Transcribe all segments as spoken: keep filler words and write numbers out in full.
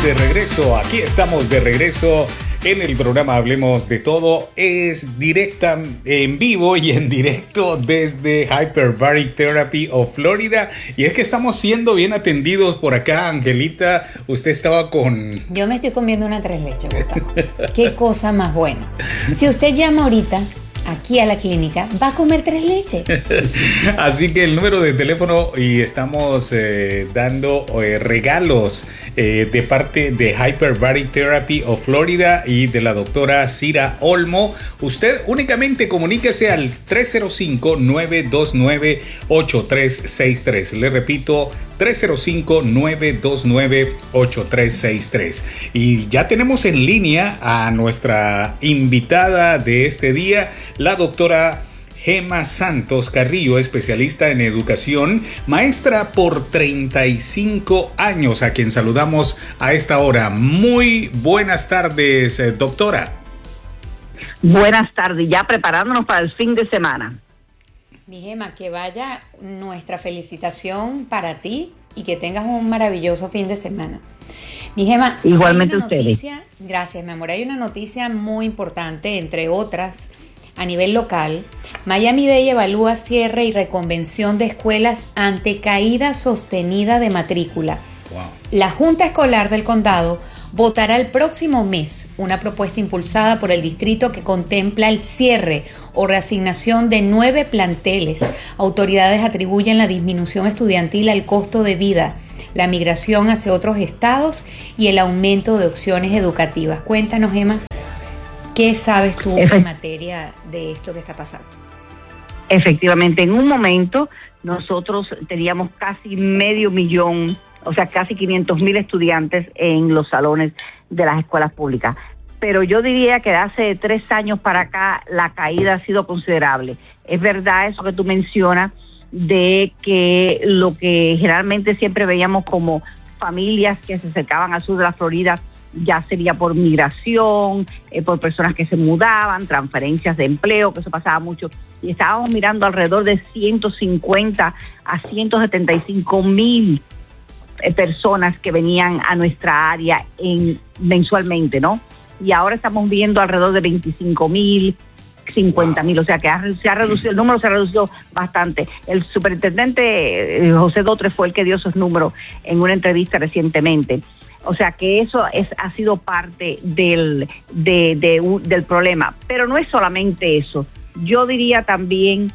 de regreso. Aquí estamos de regreso en el programa Hablemos de Todo. Es directa, en vivo y en directo desde Hyperbaric Therapy of Florida. Y es que estamos siendo bien atendidos por acá, Angelita. Usted estaba con... Yo me estoy comiendo una tres leches, Gustavo. Qué cosa más buena. Si usted llama ahorita aquí a la clínica, va a comer tres leches. Así que el número de teléfono, y estamos eh, dando eh, regalos eh, de parte de Hyperbaric Therapy of Florida y de la doctora Cira Olmo. Usted únicamente comuníquese al tres cero cinco, nueve dos nueve, ocho tres seis tres. Le repito, tres cero cinco, nueve dos nueve, ocho tres seis tres. Y ya tenemos en línea a nuestra invitada de este día, la doctora Gema Santos Carrillo, especialista en educación, maestra por treinta y cinco años, a quien saludamos a esta hora. Muy buenas tardes, eh, doctora. Buenas tardes, ya preparándonos para el fin de semana. Mi Gema, que vaya nuestra felicitación para ti y que tengas un maravilloso fin de semana. Mi Gema, igualmente hay una ustedes. Noticia, gracias, mi amor. Hay una noticia muy importante, entre otras, a nivel local. Miami-Dade evalúa cierre y reconvención de escuelas ante caída sostenida de matrícula. Wow. La Junta Escolar del Condado votará el próximo mes una propuesta impulsada por el distrito que contempla el cierre o reasignación de nueve planteles. Autoridades atribuyen la disminución estudiantil al costo de vida, la migración hacia otros estados y el aumento de opciones educativas. Cuéntanos, Emma, ¿qué sabes tú en materia de esto que está pasando? Efectivamente, en un momento nosotros teníamos casi medio millón, o sea, casi quinientos mil estudiantes en los salones de las escuelas públicas. Pero yo diría que de hace tres años para acá la caída ha sido considerable. Es verdad eso que tú mencionas, de que lo que generalmente siempre veíamos como familias que se acercaban al sur de la Florida ya sería por migración, eh, por personas que se mudaban, transferencias de empleo, que eso pasaba mucho, y estábamos mirando alrededor de ciento cincuenta a ciento setenta y cinco mil eh, personas que venían a nuestra área en, mensualmente, ¿no? Y ahora estamos viendo alrededor de veinticinco mil, cincuenta mil, o sea que ha, se ha reducido, el número se ha reducido bastante. El superintendente eh, José Dotre fue el que dio esos números en una entrevista recientemente. O sea que eso es ha sido parte del, de, de, del problema. Pero no es solamente eso. Yo diría también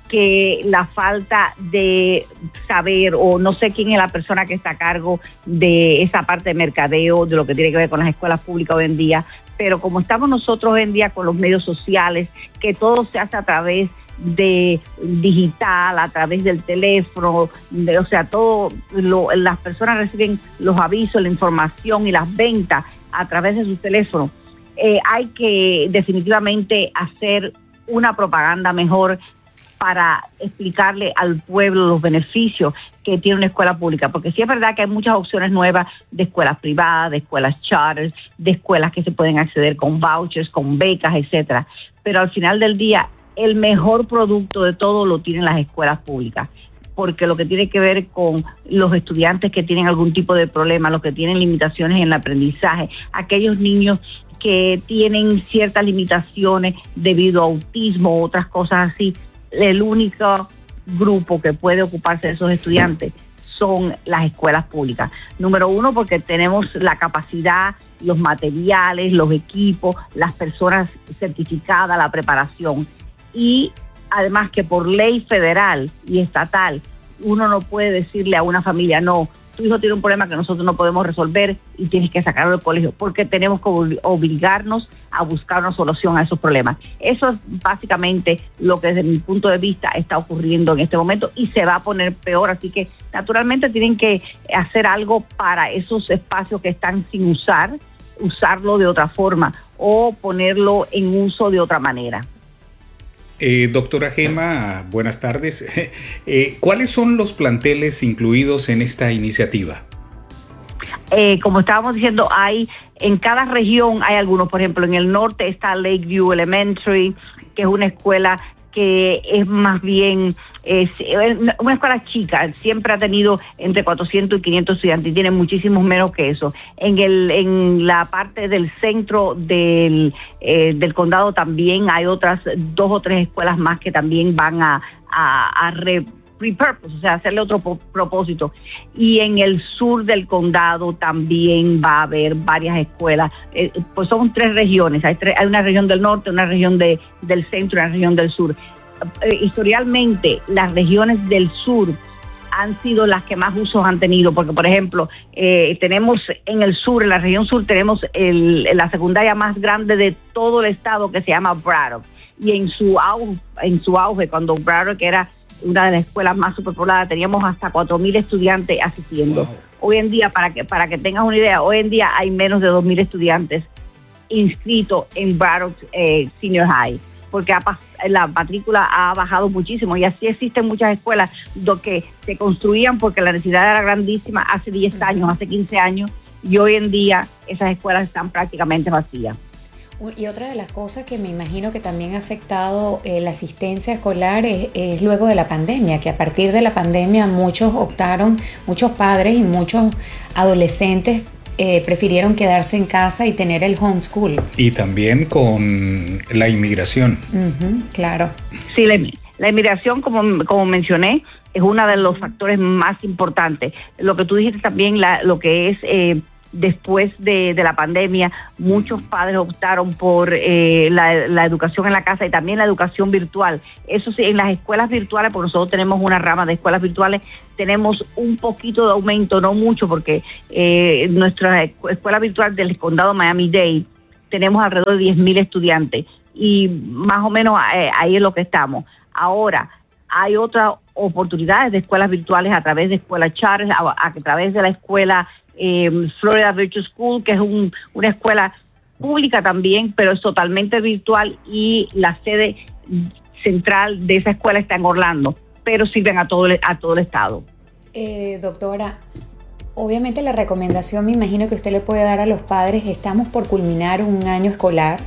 que la falta de saber, o no sé quién es la persona que está a cargo de esa parte de mercadeo, de lo que tiene que ver con las escuelas públicas hoy en día, pero como estamos nosotros hoy en día con los medios sociales, que todo se hace a través de digital, a través del teléfono, de, o sea, todo lo, las personas reciben los avisos, la información y las ventas a través de sus teléfonos. Eh, hay que definitivamente hacer una propaganda mejor para explicarle al pueblo los beneficios que tiene una escuela pública, porque sí es verdad que hay muchas opciones nuevas de escuelas privadas, de escuelas charters, de escuelas que se pueden acceder con vouchers, con becas, etcétera, pero al final del día el mejor producto de todo lo tienen las escuelas públicas, porque lo que tiene que ver con los estudiantes que tienen algún tipo de problema, los que tienen limitaciones en el aprendizaje, aquellos niños que tienen ciertas limitaciones debido a autismo u otras cosas así, el único grupo que puede ocuparse de esos estudiantes son las escuelas públicas. Número uno, porque tenemos la capacidad, los materiales, los equipos, las personas certificadas, la preparación. Y además que por ley federal y estatal, uno no puede decirle a una familia, no, tu hijo tiene un problema que nosotros no podemos resolver y tienes que sacarlo del colegio, porque tenemos que obligarnos a buscar una solución a esos problemas. Eso es básicamente lo que desde mi punto de vista está ocurriendo en este momento y se va a poner peor, así que naturalmente tienen que hacer algo para esos espacios que están sin usar, usarlo de otra forma o ponerlo en uso de otra manera. Eh, doctora Gema, buenas tardes. Eh, ¿Cuáles son los planteles incluidos en esta iniciativa? Eh, como estábamos diciendo, hay en cada región hay algunos. Por ejemplo, en el norte está Lakeview Elementary, que es una escuela que es más bien es una escuela chica, siempre ha tenido entre cuatrocientos y quinientos estudiantes y tiene muchísimos menos que eso. En el en la parte del centro del, eh, del condado también hay otras dos o tres escuelas más que también van a, a, a re, repurpose, o sea, hacerle otro propósito. Y en el sur del condado también va a haber varias escuelas. Eh, pues son tres regiones, hay, tres, hay una región del norte, una región de, del centro y una región del sur. Eh, historialmente, las regiones del sur han sido las que más usos han tenido, porque por ejemplo, eh, tenemos en el sur, en la región sur, tenemos el, la secundaria más grande de todo el estado que se llama Braddock, y en su auge, en su auge cuando Braddock era una de las escuelas más superpobladas, teníamos hasta cuatro mil estudiantes asistiendo. Wow. Hoy en día, para que para que tengas una idea, hoy en día hay menos de dos mil estudiantes inscritos en Braddock eh, Senior High, porque ha, la matrícula ha bajado muchísimo, y así existen muchas escuelas do que se construían porque la necesidad era grandísima hace diez años, hace quince años, y hoy en día esas escuelas están prácticamente vacías. Y otra de las cosas que me imagino que también ha afectado eh, la asistencia escolar es, es luego de la pandemia, que a partir de la pandemia muchos optaron, muchos padres y muchos adolescentes eh, prefirieron quedarse en casa y tener el homeschool. Y también con la inmigración. Uh-huh, claro. Sí, la, la inmigración, como, como mencioné, es uno de los factores más importantes. Lo que tú dijiste también, la, lo que es... Eh, después de, de la pandemia, muchos padres optaron por eh, la, la educación en la casa y también la educación virtual. Eso sí, en las escuelas virtuales, porque nosotros tenemos una rama de escuelas virtuales, tenemos un poquito de aumento, no mucho, porque eh, nuestra escuela virtual del condado Miami-Dade tenemos alrededor de diez mil estudiantes, y más o menos eh, ahí es lo que estamos. Ahora, hay otras oportunidades de escuelas virtuales a través de Escuela Charles, a, a través de la escuela Eh, Florida Virtual School, que es un, una escuela pública también, pero es totalmente virtual, y la sede central de esa escuela está en Orlando, pero sirven a todo el, a todo el estado. Eh, doctora, obviamente la recomendación, me imagino que usted le puede dar a los padres, estamos por culminar un año escolar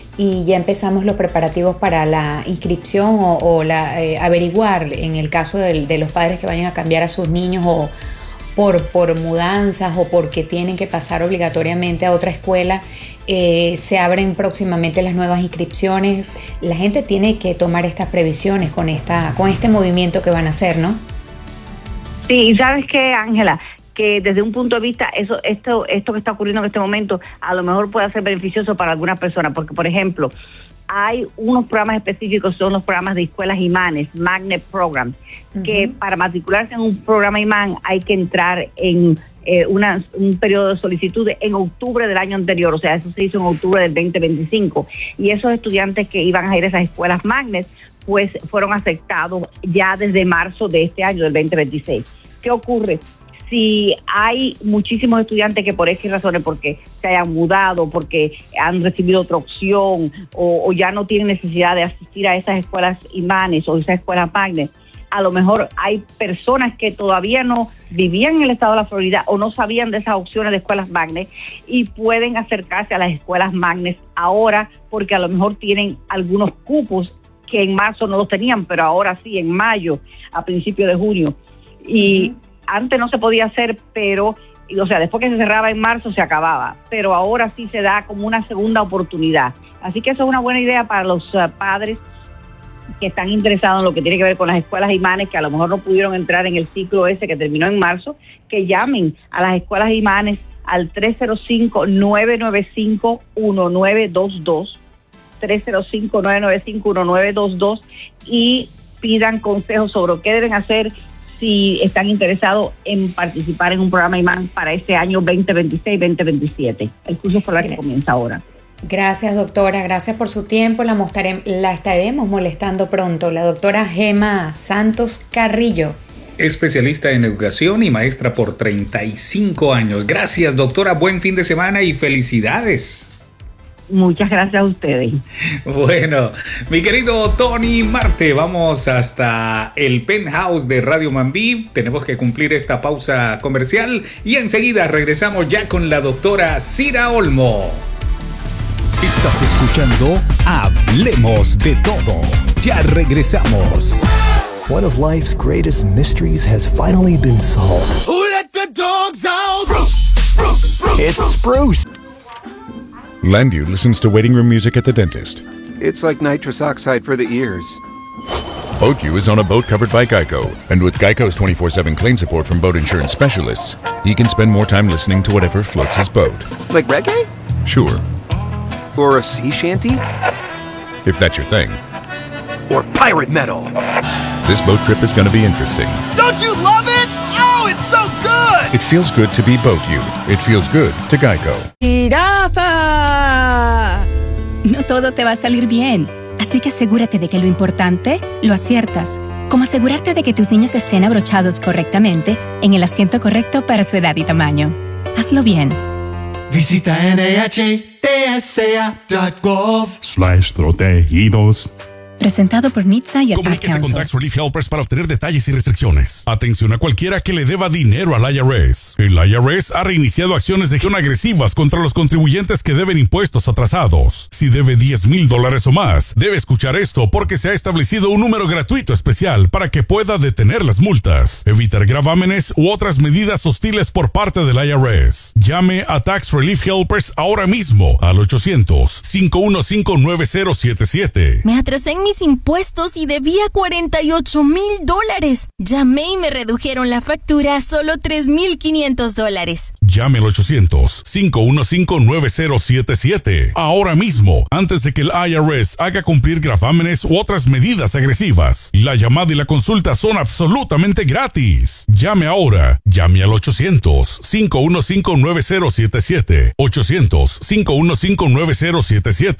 y ya empezamos los preparativos para la inscripción o, o la eh, averiguar en el caso de, de los padres que vayan a cambiar a sus niños o Por, por mudanzas o porque tienen que pasar obligatoriamente a otra escuela, eh, se abren próximamente las nuevas inscripciones. La gente tiene que tomar estas previsiones con esta con este movimiento que van a hacer, ¿no? Sí, y ¿sabes qué, Ángela? Que desde un punto de vista, eso esto esto que está ocurriendo en este momento a lo mejor puede ser beneficioso para algunas personas, porque, por ejemplo, hay unos programas específicos, son los programas de escuelas imanes, Magnet Program, uh-huh. que para matricularse en un programa imán hay que entrar en eh, una, un periodo de solicitud en octubre del año anterior, o sea, eso se hizo en octubre del veinte veinticinco, y esos estudiantes que iban a ir a esas escuelas Magnet, pues fueron aceptados ya desde marzo de este año, del veinte veintiséis. ¿Qué ocurre? Si hay muchísimos estudiantes que por X razones, porque se hayan mudado, porque han recibido otra opción, o, o ya no tienen necesidad de asistir a esas escuelas imanes o esas escuelas magnet, a lo mejor hay personas que todavía no vivían en el estado de la Florida o no sabían de esas opciones de escuelas magnet y pueden acercarse a las escuelas magnet ahora, porque a lo mejor tienen algunos cupos que en marzo no los tenían, pero ahora sí, en mayo, a principios de junio. Y uh-huh. antes no se podía hacer, pero, o sea, después que se cerraba en marzo se acababa, pero ahora sí se da como una segunda oportunidad. Así que eso es una buena idea para los uh, padres que están interesados en lo que tiene que ver con las escuelas imanes, que a lo mejor no pudieron entrar en el ciclo ese que terminó en marzo, que llamen a las escuelas imanes al tres cero cinco, nueve nueve cinco, uno nueve dos dos, tres cero cinco, nueve nueve cinco, uno nueve dos dos, y pidan consejos sobre qué deben hacer si están interesados en participar en un programa imán para este año veinte veintiséis veinte veintisiete. El curso escolar que comienza ahora. Gracias, doctora. Gracias por su tiempo. La, mostraré, la estaremos molestando pronto. La doctora Gema Santos Carrillo. Especialista en educación y maestra por treinta y cinco años. Gracias, doctora. Buen fin de semana y felicidades. Muchas gracias a ustedes. Bueno, mi querido Tony Marte, vamos hasta el penthouse de Radio Mambí. Tenemos que cumplir esta pausa comercial y enseguida regresamos ya con la doctora Cira Olmo. Estás escuchando Hablemos de Todo. Ya regresamos. One of life's greatest mysteries has finally been solved. Who let the dogs out? Spruce, Spruce, Spruce, It's Spruce. Landu listens to waiting room music at the dentist. It's like nitrous oxide for the ears. BoatU is on a boat covered by Geico, and with Geico's twenty-four seven claim support from boat insurance specialists, he can spend more time listening to whatever floats his boat. Like reggae? Sure, Or a sea shanty? if that's your thing. Or pirate metal? This boat trip is going to be interesting. Don't you love it? Oh, it's so good! It feels good to be BoatU. It feels good to Geico. ¡Jirafa! No todo te va a salir bien, así que asegúrate de que lo importante lo aciertas, como asegurarte de que tus niños estén abrochados correctamente en el asiento correcto para su edad y tamaño. Hazlo bien. Visita N H T S A punto gov slash protegidos. Presentado por N H T S A y el Ad Comuníquese con Council. Tax Relief Helpers para obtener detalles y restricciones. Atención a cualquiera que le deba dinero al I R S. El I R S ha reiniciado acciones de gestión agresivas contra los contribuyentes que deben impuestos atrasados. Si debe diez mil dólares o más, debe escuchar esto porque se ha establecido un número gratuito especial para que pueda detener las multas, evitar gravámenes u otras medidas hostiles por parte del I R S. Llame a Tax Relief Helpers ahora mismo al ochocientos, cinco uno cinco, nueve cero siete siete. Me atrasé en mis impuestos y debía cuarenta y ocho mil dólares. Llamé y me redujeron la factura a solo tres mil quinientos dólares. Llame al ochocientos, cinco uno cinco, nueve cero siete siete ahora mismo, antes de que el I R S haga cumplir gravámenes u otras medidas agresivas. La llamada y la consulta son absolutamente gratis. Llame ahora. Llame al ochocientos, cinco uno cinco, nueve cero siete siete. ochocientos, cinco uno cinco, nueve cero siete siete.